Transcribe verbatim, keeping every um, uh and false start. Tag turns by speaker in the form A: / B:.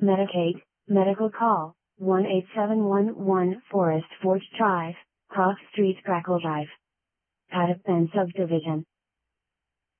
A: Medicaid, medical call, one eight seven one one Forest Forge Drive, Hawk Street Crackle Drive. Out of Pen Subdivision.